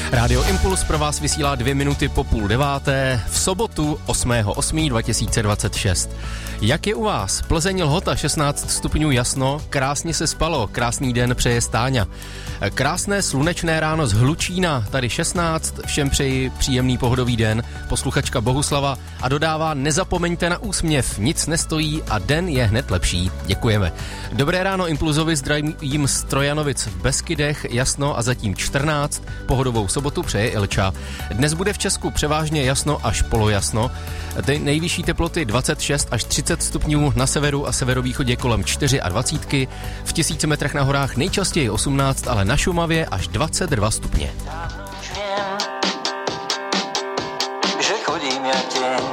Rádio Impuls pro vás vysílá 2 minuty po 8:30 v sobotu 8.8.2026. Jak je u vás? Plzeň Lhota 16 stupňů jasno, krásně se spalo, krásný den přeje Stáňa. Krásné slunečné ráno z Hlučína, tady 16, všem přeji příjemný pohodový den, posluchačka Bohuslava a dodává nezapomeňte na úsměv, nic nestojí a den je hned lepší. Děkujeme. Dobré ráno Impulzovi, zdravím z Trojanovic v Beskydech, jasno a zatím 14, pohodovou sobotu přeje Ilča. Dnes bude v Česku převážně jasno až polojasno, nejvyšší teploty 26 až 30 stupňů, na severu a severovýchodě kolem 24, v 1000 metrech na horách nejčastěji 18, ale na Šumavě až 22 stupně.